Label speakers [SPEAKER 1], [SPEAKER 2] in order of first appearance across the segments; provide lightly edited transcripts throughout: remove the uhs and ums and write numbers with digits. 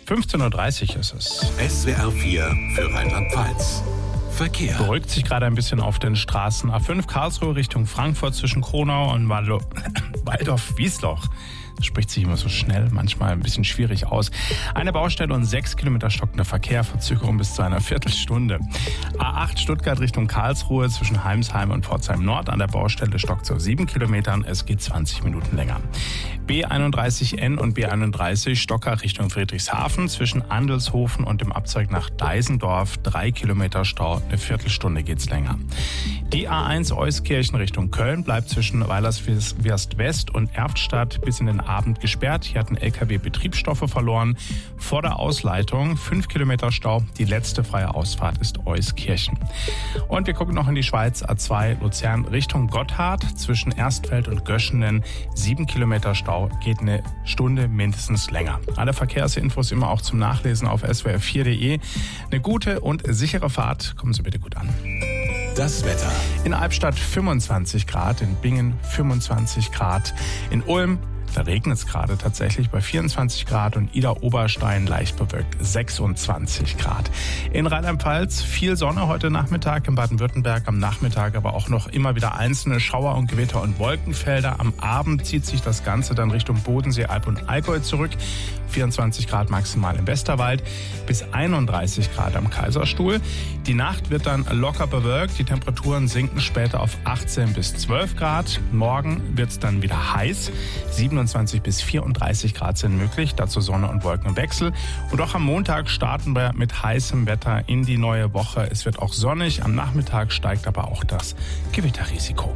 [SPEAKER 1] 15.30 Uhr ist es.
[SPEAKER 2] SWR 4 für Rheinland-Pfalz. Verkehr.
[SPEAKER 1] Beruhigt sich gerade ein bisschen auf den Straßen. A5 Karlsruhe Richtung Frankfurt zwischen Kronau und Waldorf-Wiesloch. Das spricht sich immer so schnell, manchmal ein bisschen schwierig aus. Eine Baustelle und 6 Kilometer stockender Verkehr, Verzögerung bis zu einer Viertelstunde. A8 Stuttgart Richtung Karlsruhe zwischen Heimsheim und Pforzheim Nord. An der Baustelle stockt es auf 7 Kilometern, es geht 20 Minuten länger. B31N und B31 Stocker Richtung Friedrichshafen zwischen Andelshofen und dem Abzweig nach Deisendorf. 3 Kilometer Stau, eine Viertelstunde geht's länger. Die A1 Euskirchen Richtung Köln bleibt zwischen Weilerswerst West und Erftstadt bis in den Abend gesperrt. Hier hat ein LKW Betriebsstoffe verloren. Vor der Ausleitung 5 Kilometer Stau. Die letzte freie Ausfahrt ist Euskirchen. Und wir gucken noch in die Schweiz. A2 Luzern Richtung Gotthard zwischen Erstfeld und Göschenen. 7 Kilometer Stau, geht eine Stunde mindestens länger. Alle Verkehrsinfos immer auch zum Nachlesen auf swr4.de. Eine gute und sichere Fahrt. Kommen Sie bitte gut an.
[SPEAKER 2] Das Wetter.
[SPEAKER 1] In Albstadt 25 Grad, in Bingen 25 Grad, in Ulm, da regnet es gerade tatsächlich bei 24 Grad und Ida-Oberstein leicht bewölkt 26 Grad. In Rheinland-Pfalz viel Sonne heute Nachmittag, in Baden-Württemberg am Nachmittag aber auch noch immer wieder einzelne Schauer und Gewitter und Wolkenfelder. Am Abend zieht sich das Ganze dann Richtung Bodensee, Alb und Allgäu zurück. 24 Grad maximal im Westerwald, bis 31 Grad am Kaiserstuhl. Die Nacht wird dann locker bewölkt, die Temperaturen sinken später auf 18 bis 12 Grad. Morgen wird es dann wieder heiß, 27 bis 34 Grad sind möglich, dazu Sonne und Wolken im Wechsel. Und auch am Montag starten wir mit heißem Wetter in die neue Woche. Es wird auch sonnig, am Nachmittag steigt aber auch das Gewitterrisiko.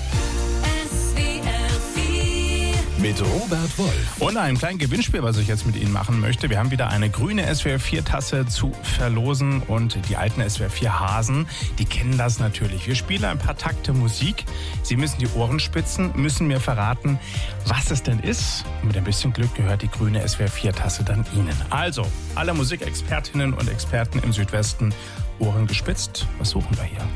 [SPEAKER 2] Mit Robert Wolf.
[SPEAKER 1] Und ein kleines Gewinnspiel, was ich jetzt mit Ihnen machen möchte. Wir haben wieder eine grüne SWR4-Tasse zu verlosen und die alten SWR4-Hasen, die kennen das natürlich. Wir spielen ein paar Takte Musik. Sie müssen die Ohren spitzen, müssen mir verraten, was es denn ist. Und mit ein bisschen Glück gehört die grüne SWR4-Tasse dann Ihnen. Also, alle Musikexpertinnen und Experten im Südwesten, Ohren gespitzt. Was suchen wir hier?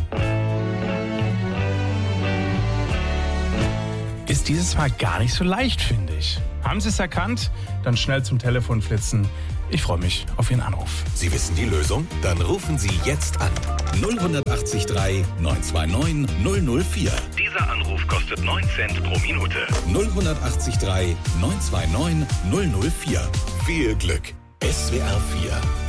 [SPEAKER 1] Ist dieses Mal gar nicht so leicht, finde ich. Haben Sie es erkannt? Dann schnell zum Telefon flitzen. Ich freue mich auf Ihren Anruf.
[SPEAKER 2] Sie wissen die Lösung? Dann rufen Sie jetzt an. 0183 929 004.
[SPEAKER 3] Dieser Anruf kostet 9 Cent pro Minute.
[SPEAKER 2] 0183 929 004. Viel Glück. SWR 4